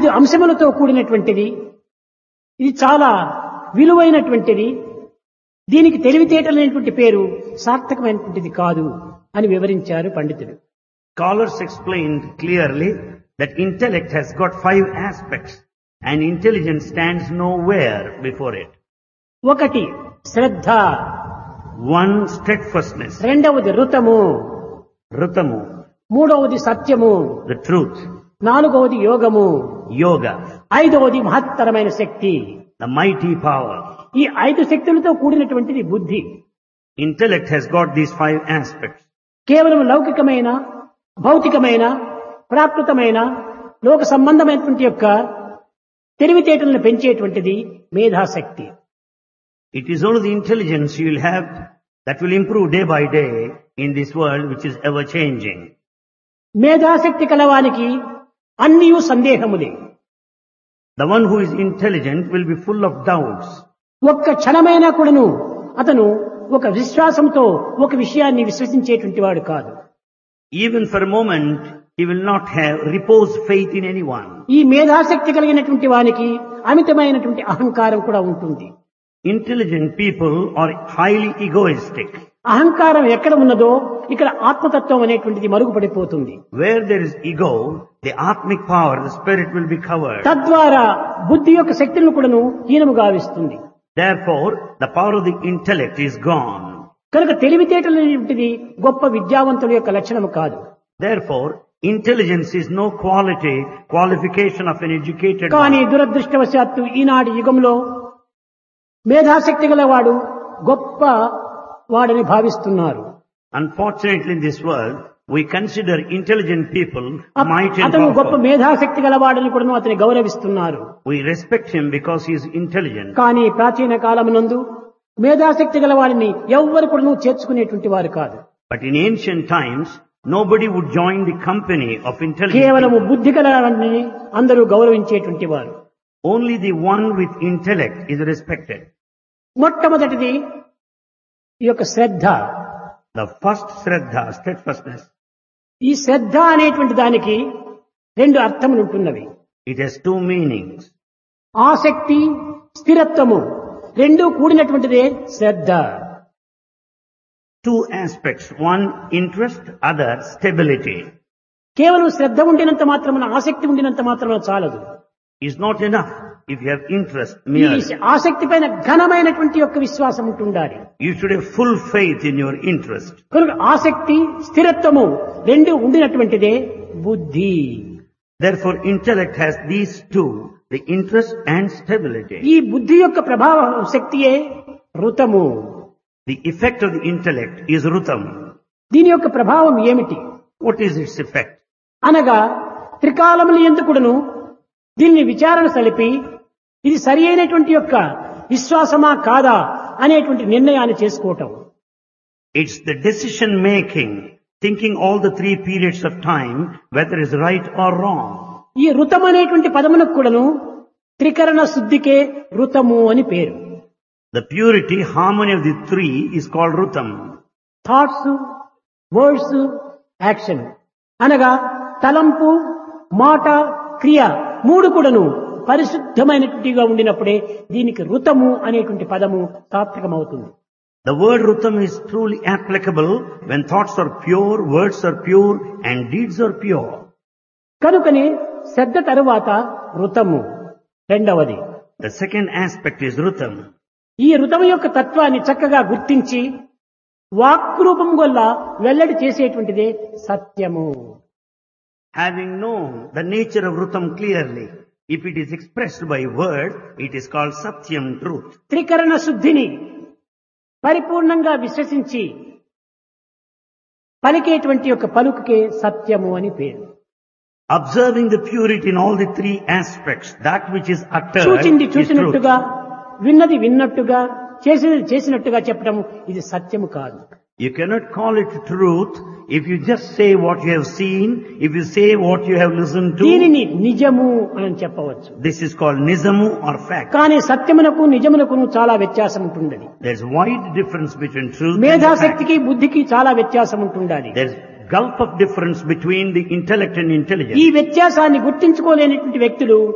5 అంశములతో కూడినటువంటిది. ఇది చాలా విలువైనటువంటిది. దీనికి తెలివితేటలైనటువంటి పేరు సార్థకమైనటువంటిది కాదు అని వివరించారు పండితులు. Scholars explained clearly that intellect has got 5 aspects and intelligence stands nowhere before it. ఒకటి శ్రద్ధ, 1, steadfastness, రెండవది ఋతము, ritamu, మూడవది సత్యము, the truth, నాలుగవది యోగము, yoga, ఐదవది మహత్తరమైన శక్తి. the mighty power. ఈ 5 శక్తులతో కూడినటువంటిది బుద్ధి. Intellect has got these 5 aspects. కేవలం లౌకికమైన, భౌతికమైన, ప్రాకృతమైన, లోక సంబంధమైనటువంటి యొక్క తెలివితేటలను పెంచేటువంటిది మేధాశక్తి. It is only the intelligence you will have that will improve day by day in this world which is ever changing. మేధాశక్తి కలవానికి అన్నియు సందేహములే. The one who is intelligent will be full of doubts. ఒక్క క్షణమైనా కూడాను అతను ఒక విశ్వాసంతో ఒక విషయాన్ని విశ్వసించేటువంటి వాడు కాదు. Even for a moment, he will not have reposed faith in anyone. ఈ మేధాశక్తి కలిగినటువంటి వానికి అమితమైనటువంటి అహంకారం కూడా ఉంటుంది. Intelligent people are highly egoistic. అహంకారం ఎక్కడ ఉన్నదో ఇక్కడ ఆత్మతత్వం అనేటువంటిది మరుగుపడిపోతుంది. Where there is ego, the atmic power, the spirit will be covered. తద్వారా బుద్ధి యొక్క శక్తులను కూడాను హీనము గావిస్తుంది. Therefore, the power of the intellect is gone. కనుక తెలివితేటలు అనేటువంటిది గొప్ప విద్యావంతుల యొక్క లక్షణము కాదు. Therefore, intelligence is no qualification of an educated కానీ one. దురదృష్టవశాత్తు ఈనాటి యుగంలో మేధాశక్తి గలవాడు గొప్ప వాడని భావిస్తున్నారు. Unfortunately, in this world, we consider intelligent people mighty and అతను గొప్ప powerful. మేధాశక్తి గలవాడని కూడా అతని గౌరవిస్తున్నారు. We respect him because he is intelligent. కానీ ప్రాచీన కాలమునందు మేధాశక్తి గలవాడిని ఎవ్వరు కూడా చేర్చుకునేటువంటి వారు కాదు. But in ancient times, nobody would join the company of intelligent కేవలము people. బుద్ధి గలవాడిని అందరూ గౌరవించేటువంటి వారు. Only the one with intellect is respected. మొట్టమొదటిది ఈ యొక్క శ్రద్ధ. The first Shraddha, steadfastness, ఈ శ్రద్ధ అనేటువంటి దానికి 2 అర్థములు ఉంటున్నవి. it has 2 meanings. ఆసక్తి, స్థిరత్వము రెండూ కూడినటువంటిదే శ్రద్ధ. 2 aspects. One, interest, other, stability. కేవలం శ్రద్ధ ఉండినంత మాత్రమున, ఆసక్తి ఉండినంత మాత్రమున చాలదు. Is not enough if you have interest ఈ merely. ఆసక్తి పైన ఘనమైనటువంటి యొక్క విశ్వాసం ఉంటుండాలి. You should have full faith in your interest. కనుక ఆసక్తి, స్థిరత్వము రెండు ఉండినటువంటిదే బుద్ధి. Therefore, intellect has these 2, the interest and stability. ఈ బుద్ధి యొక్క ప్రభావ శక్తియే ఋతము. The effect of the intellect is rutam. దీని యొక్క ప్రభావం ఏమిటి What is its effect? అనగా త్రికాలములు ఎందుకుడను దీన్ని విచారణ సలిపి ఇది సరి అయినటువంటి యొక్క విశ్వాసమా కాదా అనేటువంటి నిర్ణయాన్ని చేసుకోవటం. It's the decision making, thinking all the 3 periods of time, whether it's right or wrong. ఈ ఋతం అనేటువంటి పదమునకు కూడాను త్రికరణ శుద్ధికే ఋతము అని పేరు. The purity, harmony of the 3 is called rutam. Thoughts, words, action అనగా తలంపు, మాట, క్రియ 3 కూడాను పరిశుద్ధమైనట్టుగా ఉండినప్పుడే దీనికి ఋతము అనేటువంటి పదము సార్థకమవుతుంది. The word rutam is truly applicable when thoughts are pure, words are pure, and deeds are pure. కనుకనే శ్రద్ధ తరువాత ఋతము రెండవది. The second aspect is rutam. ఈ ఋతము యొక్క తత్వాన్ని చక్కగా గుర్తించి వాక్రూపం వల్ల వెల్లడి చేసేటువంటిదే సత్యము. Having known the nature of rutam clearly, if it is expressed by word, it is called satyam, truth. త్రికరణ శుద్ధిని పరిపూర్ణంగా విశ్వసించి పలికేటువంటి యొక్క పలుకుకే సత్యము అని పేరు. Observing the purity in all the 3 aspects, that which is uttered చూచింది is truth. చూసినట్టుగా, విన్నది విన్నట్టుగా, చేసినది చేసినట్టుగా చెప్పడం ఇది సత్యము కాదు. You cannot call it truth if you just say what you have seen, if you say what you have listened to. దీనిని నిజము అని చెప్పవచ్చు. This is called nizamu or fact. కానీ సత్యమునకు నిజమునకు చాలా వ్యత్యాసం ఉంటుందని. There's wide difference between truth and fact. మేధాశక్తికి బుద్ధికి చాలా వ్యత్యాసం ఉంటుండాలి. There's gulf of difference between the intellect and intelligence. ఈ వ్యత్యాసాన్ని గుర్తించుకోలేనటువంటి వ్యక్తులు